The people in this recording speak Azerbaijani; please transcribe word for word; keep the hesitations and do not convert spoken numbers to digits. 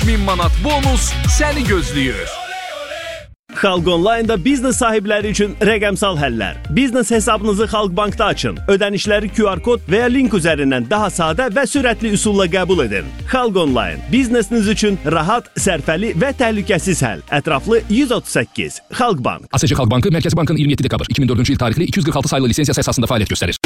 min manat bonus səni gözləyir. Xalq Online'da biznes sahibləri üçün rəqəmsal həllər. Biznes hesabınızı Xalqbankda açın. Ödənişləri Q R kod və ya link üzərindən daha sadə və sürətli üsulla qəbul edin. Xalq Online, biznesiniz üçün rahat, sərfəli və təhlükəsiz həll. Ətraflı yüz otuz səkkiz. Xalqbank. A S C Xalq Bankı Mərkəzi Bankın iyirmi yeddi dekabr iki min dördüncü il tarixli iki yüz qırx altı sayılı lisensiyası əsasında fəaliyyət göstərir.